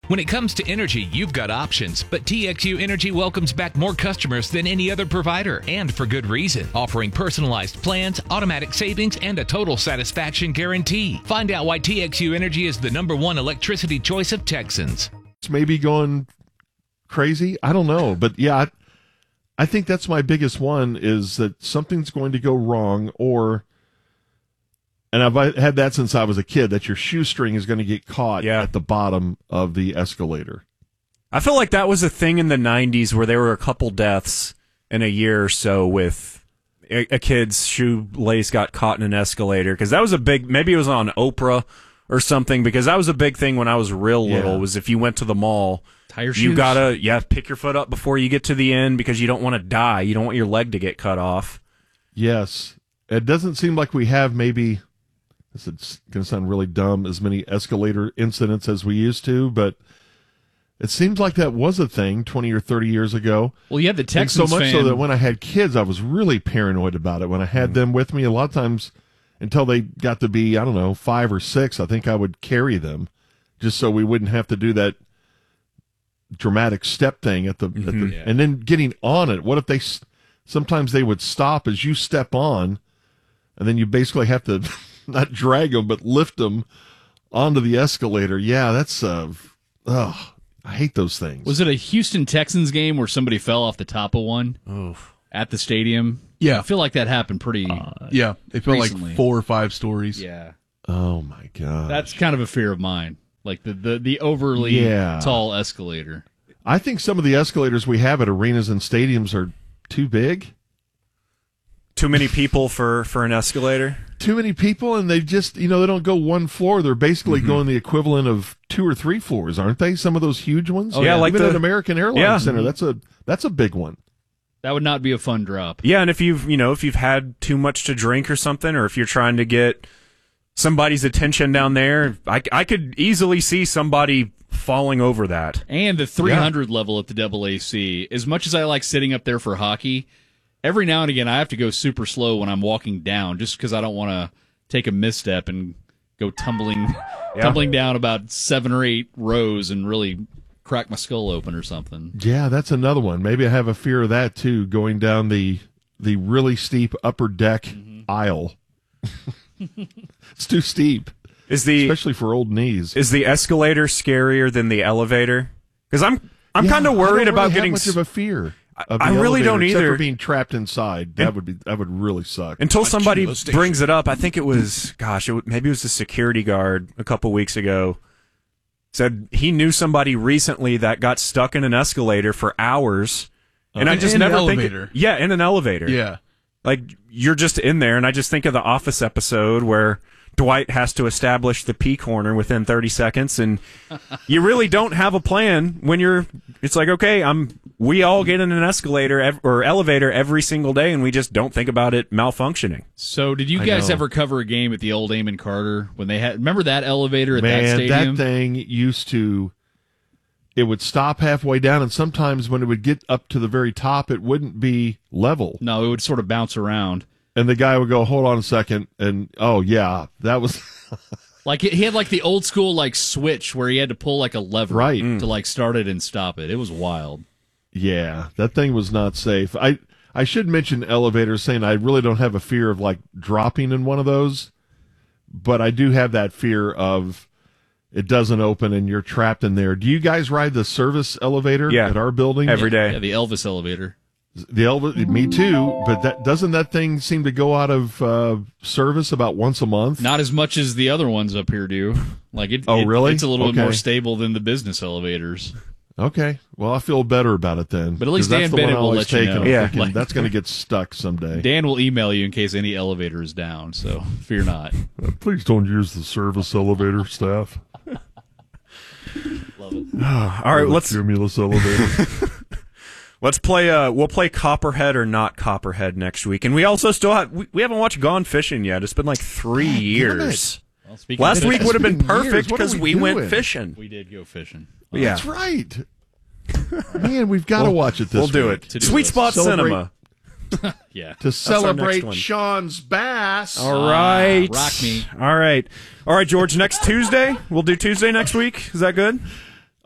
When it comes to energy, you've got options, but TXU Energy welcomes back more customers than any other provider, and for good reason, offering personalized plans, automatic savings, and a total satisfaction guarantee. Find out why TXU Energy is the #1 electricity choice of Texans. It's maybe going crazy. I don't know, but yeah, I think that's my biggest one is that something's going to go wrong, and I've had that since I was a kid, that your shoestring is going to get caught at the bottom of the escalator. I feel like that was a thing in the 90s where there were a couple deaths in a year or so with a kid's shoelace got caught in an escalator. Because that was a big, maybe it was on Oprah or something, because that was a big thing when I was real little, was if you went to the mall, you gotta pick your foot up before you get to the end because you don't want to die. You don't want your leg to get cut off. Yes. It doesn't seem like we have maybe... It's going to sound really dumb, as many escalator incidents as we used to, but it seems like that was a thing 20 or 30 years ago. Well, you had the Texans so much fan. so that when I had kids, I was really paranoid about it. When I had them with me, a lot of times, until they got to be, 5 or 6, I think I would carry them just so we wouldn't have to do that dramatic step thing and then getting on it. What if sometimes they would stop as you step on, and then you basically have to not drag them, but lift them onto the escalator. Yeah, that's, I hate those things. Was it a Houston Texans game where somebody fell off the top of one at the stadium? Yeah. I feel like that happened pretty It felt recently. like 4 or 5 stories. Yeah. Oh, my God. That's kind of a fear of mine, like the overly tall escalator. I think some of the escalators we have at arenas and stadiums are too big. Too many people for an escalator? Too many people, and they just, they don't go one floor. They're basically going the equivalent of 2 or 3 floors, aren't they? Some of those huge ones? Oh, yeah, like even the at American Airlines Center. That's a big one. That would not be a fun drop. Yeah, and if you've had too much to drink or something, or if you're trying to get somebody's attention down there, I could easily see somebody falling over that. And the 300 level at the AAC, as much as I like sitting up there for hockey, every now and again I have to go super slow when I'm walking down just because I don't want to take a misstep and go tumbling down about 7 or 8 rows and really crack my skull open or something. Yeah, that's another one. Maybe I have a fear of that too, going down the really steep upper deck aisle. It's too steep. Especially for old knees. Is the escalator scarier than the elevator? Because I'm kind of worried about getting much of a fear. I really don't except either. for being trapped inside. That would really suck. Until somebody brings it up. I think it was, maybe it was the security guard a couple weeks ago. Said he knew somebody recently that got stuck in an escalator for hours. And I just in never an think. elevator. In an elevator. Yeah. Like, you're just in there, and I just think of the Office episode where Dwight has to establish the P corner within 30 seconds, and you really don't have a plan when it's like, okay, we all get in an escalator or elevator every single day, and we just don't think about it malfunctioning. So did you guys ever cover a game at the old Amon Carter when they had, remember that elevator at that stadium? That thing it would stop halfway down, and sometimes when it would get up to the very top, it wouldn't be level. No, it would sort of bounce around. And the guy would go, hold on a second, and that was... Like, he had like the old school like switch where he had to pull like a lever to like start it and stop it. It was wild. Yeah, that thing was not safe. I should mention elevators, saying I really don't have a fear of like dropping in one of those, but I do have that fear of it doesn't open and you're trapped in there. Do you guys ride the service elevator at our building? Every day. Yeah, the Elvis elevator. Me too, but doesn't that thing seem to go out of service about once a month? Not as much as the other ones up here do. Like really? It's a little bit more stable than the business elevators. Okay, well I feel better about it then. But at least Dan Bennett will let you know. Yeah, that's going to get stuck someday. Dan will email you in case any elevator is down, so fear not. Please don't use the service elevator, staff. Love it. All right, let's cumulus elevator. Let's play. We'll play Copperhead or not Copperhead next week, and we also still we haven't watched Gone Fishing yet. It's been like 3 years. Well, last week would have been perfect because we went fishing. We did go fishing. Yeah, that's right. Man, we've got to watch it this week. We'll do it. Sweet Spot Cinema. Yeah. To celebrate Sean's bass. All right. Rock me. All right, George. Next Tuesday, we'll do Tuesday next week. Is that good?